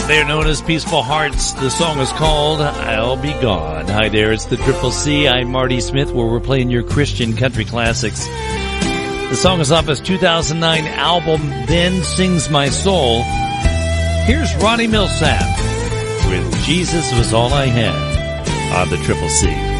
They are known as Peaceful Hearts. The song is called I'll Be Gone. Hi there, it's the Triple C. I'm Marty Smith, where we're playing your Christian country classics. The song is off his 2009 album, Then Sings My Soul. Here's Ronnie Milsap with Jesus Was All I Had on the Triple C.